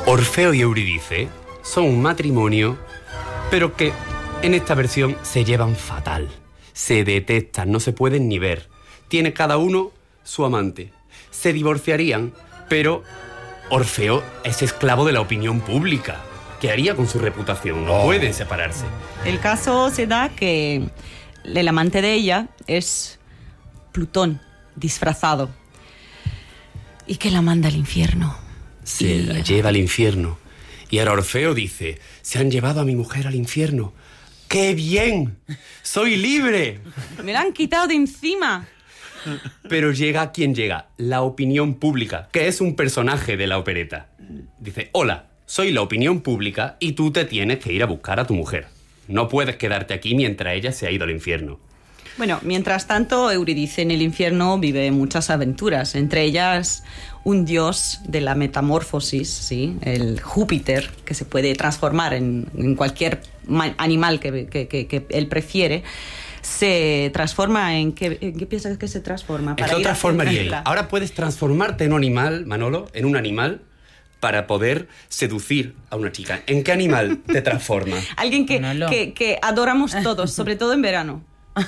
Orfeo y Eurídice son un matrimonio, pero que en esta versión se llevan fatal. Se detestan, no se pueden ni ver. Tiene cada uno su amante. Se divorciarían, pero Orfeo es esclavo de la opinión pública. ¿Qué haría con su reputación? No puede separarse. El caso se da que el amante de ella es Plutón, disfrazado, y que la manda al infierno. Se la lleva al infierno. Y ahora Orfeo dice: se han llevado a mi mujer al infierno. ¡Qué bien! ¡Soy libre! ¡Me la han quitado de encima! Pero llega quien llega, la opinión pública, que es un personaje de la opereta. Dice: hola, soy la opinión pública y tú te tienes que ir a buscar a tu mujer. No puedes quedarte aquí mientras ella se ha ido al infierno. Bueno, mientras tanto, Eurídice en el infierno vive muchas aventuras, entre ellas un dios de la metamorfosis, ¿sí? El Júpiter, que se puede transformar en cualquier animal que él prefiere. Se transforma ¿en qué piensas que se transforma? ¿En qué otra forma haría? Ahora puedes transformarte en un animal, Manolo, en un animal, para poder seducir a una chica. ¿En qué animal te transformas? Alguien que adoramos todos, sobre todo en verano.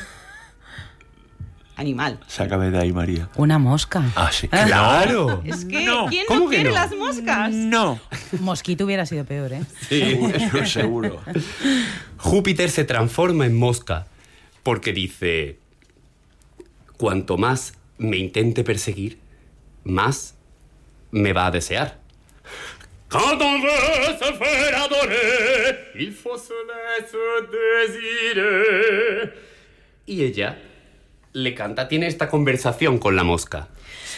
Animal. Sácame de ahí, María. Una mosca. Ah, sí. ¡Claro! Es que, No. ¿quién ¿Cómo no que quiere no? las moscas? No. Mosquito hubiera sido peor, ¿eh? Sí. Seguro. Júpiter se transforma en mosca porque dice: cuanto más me intente perseguir, más me va a desear. Quand on veut se faire adorer, il faut se laisser désirer. Y ella le canta, tiene esta conversación con la mosca.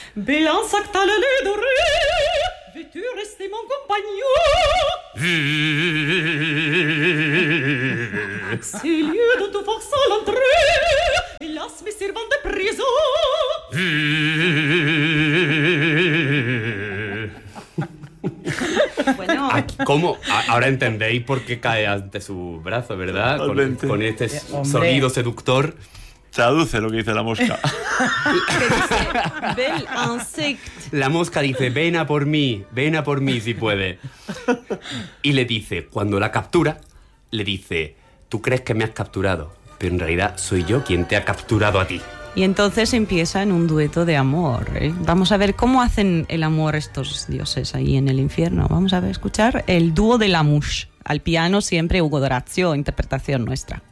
Bueno, ¿Cómo? Ahora entendéis por qué cae ante su brazo, ¿verdad? Totalmente. Con este Hombre. sonido seductor. Traduce lo que dice la mosca. que dice, bel insecte. La mosca dice: ven a por mí si puede. Y le dice, cuando la captura, le dice: tú crees que me has capturado, pero en realidad soy yo quien te ha capturado a ti. Y entonces empiezan un dueto de amor, ¿eh? Vamos a ver cómo hacen el amor estos dioses ahí en el infierno. Vamos a ver, escuchar el dúo de la Mouche. Al piano siempre Hugo Dorazio, interpretación nuestra.